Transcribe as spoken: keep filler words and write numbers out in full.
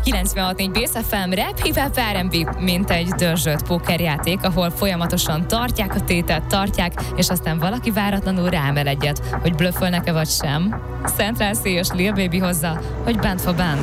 kilencvenhat négy Bész ef em Rap, Hip-Hop, er and bé, mint egy dörzsölt pókerjáték, ahol folyamatosan tartják a tételt, tartják, és aztán valaki váratlanul rámel egyet, hogy blöffölnek-e vagy sem. Central C és Lil Baby hozza, hogy bent for bent.